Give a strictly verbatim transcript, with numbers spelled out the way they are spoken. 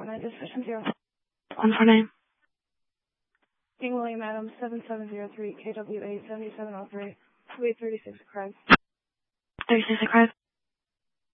nine decision zero. On for name. King William Adams, seven seven zero three, K W A seven seven oh three, two eight three six, crime. thirty-six, crime.